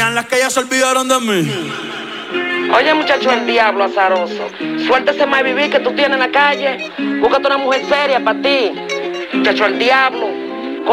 decían las que ya se olvidaron de mí. Oye, muchacho, el diablo azaroso. Suéltese más vivir que tú tienes en la calle. Búscate una mujer seria para ti. Muchacho, el diablo.